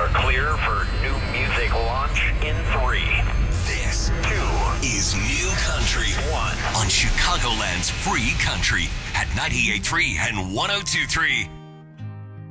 are clear for new music launch in 3. This 2. is New Country 1. on Chicagoland's Free Country at 98.3 and 102.3